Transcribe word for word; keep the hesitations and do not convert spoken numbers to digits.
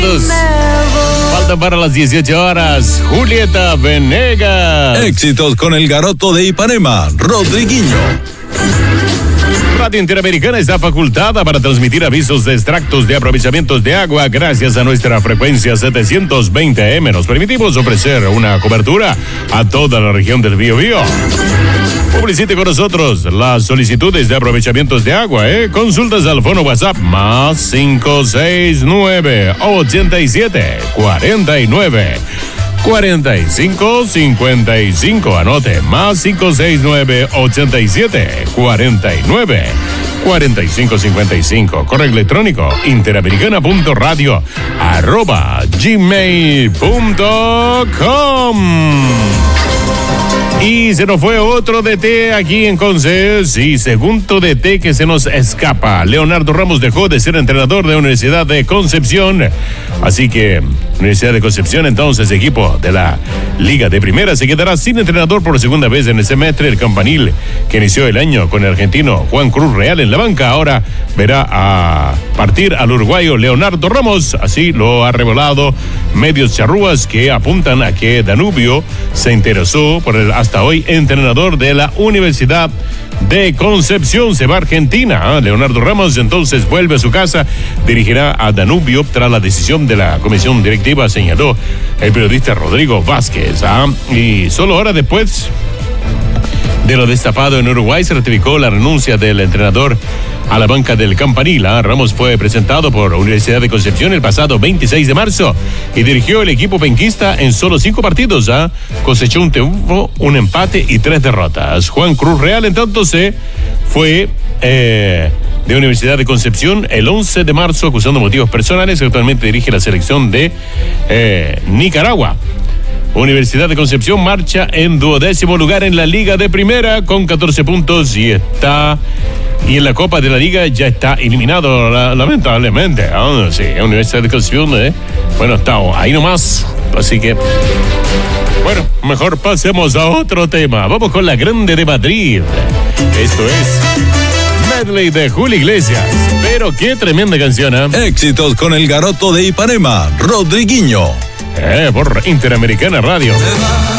Falta para las dieciocho horas, Julieta Venegas. Éxitos con el garoto de Ipanema, Rodriguinho. Radio Interamericana está facultada para transmitir avisos de extractos de aprovechamientos de agua gracias a nuestra frecuencia setecientos veinte eme. Nos permitimos ofrecer una cobertura a toda la región del Biobío. Publicite con nosotros las solicitudes de aprovechamientos de agua, ¿eh? Consultas al fono WhatsApp más cinco seis nueve, ochenta y siete, cuarenta y nueve, cuarenta y cinco, cincuenta y cinco. Anote, más cinco seis nueve, ochenta y siete, cuarenta y nueve, cuarenta y cinco, cincuenta y cinco. Correo electrónico interamericana.radio arroba gmail punto com. Y se nos fue otro D T aquí en Conce. Sí, segundo D T que se nos escapa. Leonardo Ramos dejó de ser entrenador de la Universidad de Concepción. Así que Universidad de Concepción, entonces equipo de la Liga de Primera, se quedará sin entrenador por segunda vez en el semestre. El campanil que inició el año con el argentino Juan Cruz Real en la banca ahora verá a partir al uruguayo Leonardo Ramos. Así lo ha revelado medios charrúas que apuntan a que Danubio se interesó por el hasta hoy entrenador de la Universidad de Concepción. Se va a Argentina. ¿eh? Leonardo Ramos entonces vuelve a su casa, dirigirá a Danubio tras la decisión de la comisión directiva, señaló el periodista Rodrigo Vázquez. ¿eh? Y solo horas después de lo destapado en Uruguay, se ratificó la renuncia del entrenador a la banca del Campanil. ¿eh? Ramos fue presentado por Universidad de Concepción el pasado veintiséis de marzo y dirigió el equipo penquista en solo cinco partidos. ¿eh? Cosechó un triunfo, un empate y tres derrotas. Juan Cruz Real, en tanto, se fue eh, de Universidad de Concepción el once de marzo acusando motivos personales. Actualmente dirige la selección de eh, Nicaragua. Universidad de Concepción marcha en duodécimo lugar en la Liga de Primera con catorce puntos y está y en la Copa de la Liga ya está eliminado, la, lamentablemente. ¿eh? Sí, Universidad de Concepción, ¿eh? bueno, está ahí nomás. Así que, bueno, mejor pasemos a otro tema. Vamos con la Grande de Madrid. Esto es medley de Julio Iglesias. Pero qué tremenda canción, ¿eh? Éxitos con el garoto de Ipanema, Rodriguinho. Eh, por Interamericana Radio.